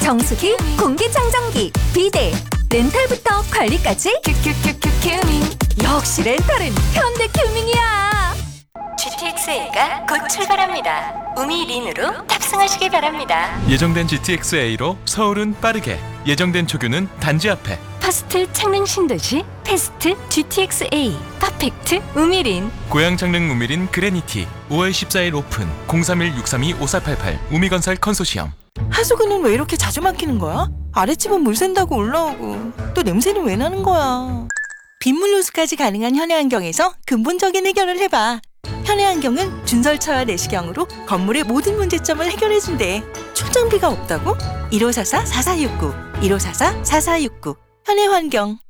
정수기, 공기청정기, 비데, 렌탈부터 관리까지 큐큐큐큐 큐밍. 역시 렌탈은 현대큐밍이야. GTX-A가 곧 출발합니다. 우미린으로 탑승하시기 바랍니다. 예정된 GTX-A로 서울은 빠르게, 예정된 초규는 단지 앞에. 퍼스트 창릉 신도시 패스트 GTX-A 퍼펙트 우미린. 고양 창릉 우미린 그레니티 5월 14일 오픈. 031-632-5488 우미건설 컨소시엄. 하수구는 왜 이렇게 자주 막히는 거야? 아랫집은 물 샌다고 올라오고 또 냄새는 왜 나는 거야? 빗물 누수까지 가능한 현해안경에서 근본적인 해결을 해봐. 현해안경은 준설차와 내시경으로 건물의 모든 문제점을 해결해준대. 출장비가 없다고? 1544-4469 1544-4469 현해환경.